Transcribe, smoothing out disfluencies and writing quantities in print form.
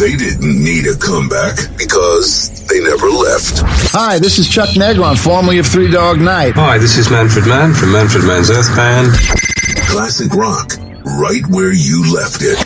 They didn't need a comeback because they never left. Hi, this is Chuck Negron, formerly of Three Dog Night. Hi, this is Manfred Mann from Manfred Mann's Earth Band. Classic rock, right where you left it.